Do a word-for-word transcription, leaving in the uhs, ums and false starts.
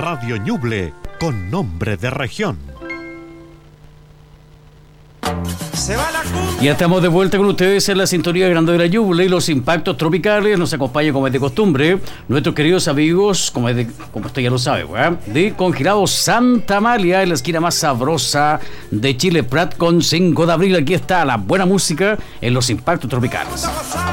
Radio Ñuble con nombre de región. Ya estamos de vuelta con ustedes en la sintonía grande de la Ñuble y los impactos tropicales. Nos acompaña, como es de costumbre, nuestros queridos amigos, como, es de, como usted ya lo sabe, ¿verdad? De Congelados Santa Amalia, en la esquina más sabrosa de Chile, Prat con cinco de abril. Aquí está la buena música en los impactos tropicales.